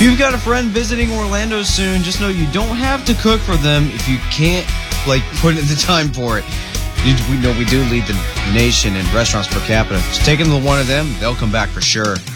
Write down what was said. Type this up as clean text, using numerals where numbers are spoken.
If you've got a friend visiting Orlando soon, just know you don't have to cook for them if you can't, put in the time for it. We know we do lead the nation in restaurants per capita. Just take them to one of them, they'll come back for sure.